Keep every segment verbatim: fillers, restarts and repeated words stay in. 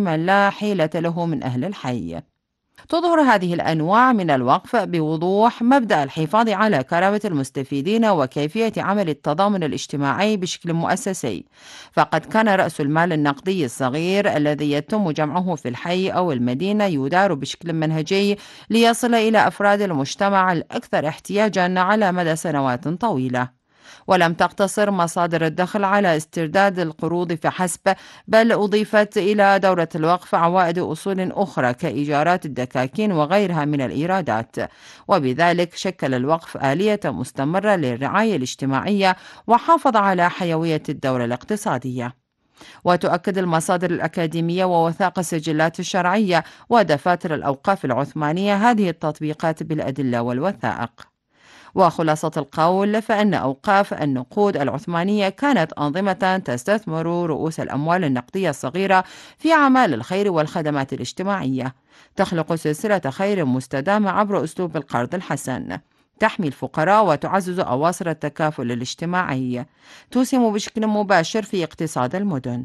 من لا حيلة له من أهل الحي. تظهر هذه الأنواع من الوقف بوضوح مبدأ الحفاظ على كرامة المستفيدين وكيفية عمل التضامن الاجتماعي بشكل مؤسسي، فقد كان رأس المال النقدي الصغير الذي يتم جمعه في الحي أو المدينة يدار بشكل منهجي ليصل إلى أفراد المجتمع الأكثر احتياجا على مدى سنوات طويلة. ولم تقتصر مصادر الدخل على استرداد القروض فحسب، بل أضيفت إلى دورة الوقف عوائد أصول أخرى كإيجارات الدكاكين وغيرها من الإيرادات، وبذلك شكل الوقف آلية مستمرة للرعاية الاجتماعية وحافظ على حيوية الدولة الاقتصادية. وتؤكد المصادر الأكاديمية ووثائق السجلات الشرعية ودفاتر الأوقاف العثمانية هذه التطبيقات بالأدلة والوثائق. وخلاصة القول فإن أوقاف النقود العثمانية كانت أنظمة تستثمر رؤوس الأموال النقدية الصغيرة في أعمال الخير والخدمات الاجتماعية، تخلق سلسلة خير مستدامة عبر أسلوب القرض الحسن، تحمي الفقراء وتعزز أواصر التكافل الاجتماعي، تسهم بشكل مباشر في اقتصاد المدن.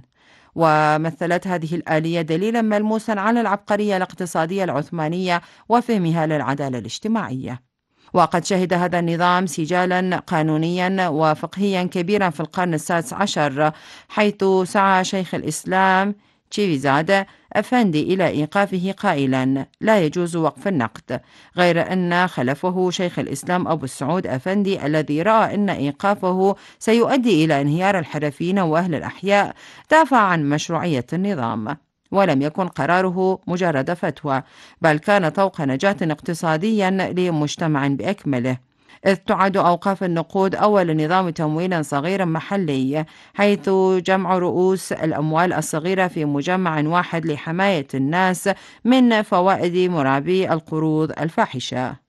ومثلت هذه الآلية دليلا ملموسا على العبقرية الاقتصادية العثمانية وفهمها للعدالة الاجتماعية. وقد شهد هذا النظام سجالا قانونيا وفقهيا كبيرا في القرن السادس عشر، حيث سعى شيخ الإسلام تشيفيزاد أفندي إلى إيقافه قائلا: لا يجوز وقف النقد، غير أن خلفه شيخ الإسلام أبو السعود أفندي الذي رأى أن إيقافه سيؤدي إلى انهيار الحرفيين وأهل الأحياء دافع عن مشروعية النظام. ولم يكن قراره مجرد فتوى، بل كان طوق نجاة اقتصاديا لمجتمع بأكمله، إذ تعد أوقاف النقود أول نظام تمويل صغير محلي، حيث جمع رؤوس الأموال الصغيرة في مجمع واحد لحماية الناس من فوائد مرابي القروض الفاحشة.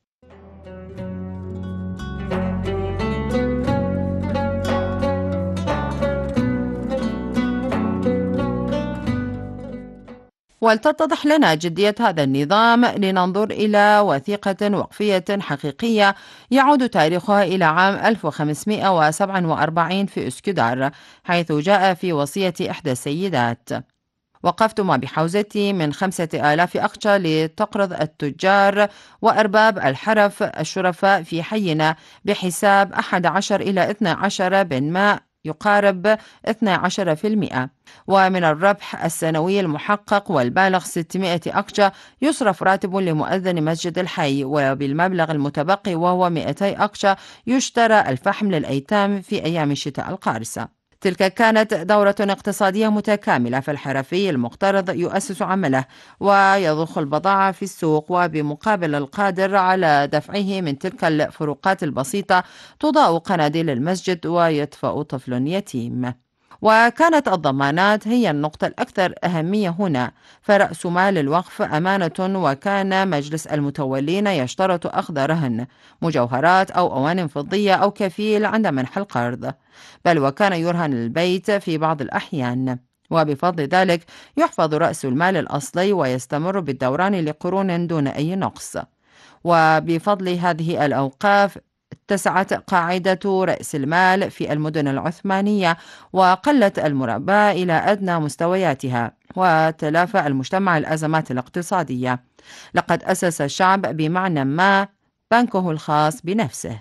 ولتتضح لنا جدية هذا النظام لننظر إلى وثيقة وقفية حقيقية يعود تاريخها إلى عام ألف وخمسمائة وسبعة وأربعين في أسكندر، حيث جاء في وصية إحدى السيدات: وقفت ما بحوزتي من خمسة آلاف أقشة لتقرض التجار وأرباب الحرف الشرفاء في حينا بحساب أحد عشر إلى اثني عشر بنماء يقارب اثني عشر بالمئة، ومن الربح السنوي المحقق والبالغ ستمائة أقشة يصرف راتب لمؤذن مسجد الحي، وبالمبلغ المتبقي وهو مئتي أقشة يشترى الفحم للأيتام في أيام الشتاء القارسة. تلك كانت دورة اقتصادية متكاملة، فالحرفي المقترض يؤسس عمله ويضخ البضاعة في السوق، وبمقابل القادر على دفعه من تلك الفروقات البسيطة تضاء قناديل المسجد ويطفأ طفل يتيم. وكانت الضمانات هي النقطة الأكثر أهمية هنا، فرأس مال الوقف أمانة، وكان مجلس المتولين يشترط أخذ رهن مجوهرات أو أواني فضية أو كفيل عند منح القرض، بل وكان يرهن البيت في بعض الأحيان، وبفضل ذلك يحفظ رأس المال الأصلي ويستمر بالدوران لقرون دون أي نقص. وبفضل هذه الأوقاف اتسعت قاعدة رأس المال في المدن العثمانية، وقلت المراباة إلى أدنى مستوياتها، وتلافى المجتمع الأزمات الاقتصادية. لقد أسس الشعب بمعنى ما بنكه الخاص بنفسه.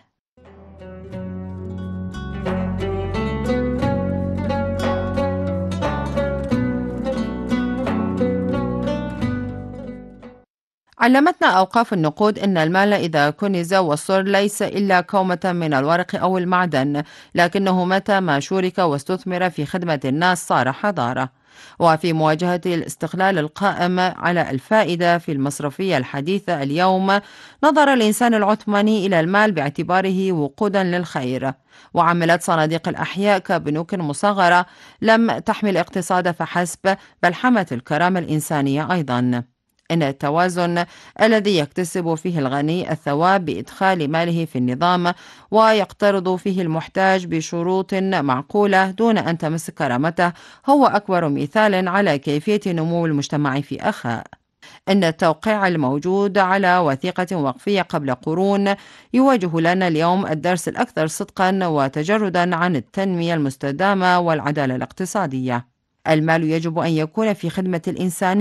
علمتنا أوقاف النقود أن المال إذا كنز وصر ليس إلا كومة من الورق أو المعدن، لكنه متى ما شورك واستثمر في خدمة الناس صار حضارة. وفي مواجهة الاستغلال القائم على الفائدة في المصرفية الحديثة اليوم، نظر الإنسان العثماني إلى المال باعتباره وقودا للخير، وعملت صناديق الأحياء كبنوك مصغرة لم تحمي الاقتصاد فحسب، بل حمت الكرامة الإنسانية أيضا. إن التوازن الذي يكتسب فيه الغني الثواب بإدخال ماله في النظام ويقترض فيه المحتاج بشروط معقولة دون أن تمس كرامته هو أكبر مثال على كيفية نمو المجتمع في أخاء. إن التوقيع الموجود على وثيقة وقفية قبل قرون يواجه لنا اليوم الدرس الأكثر صدقا وتجردا عن التنمية المستدامة والعدالة الاقتصادية. المال يجب أن يكون في خدمة الإنسان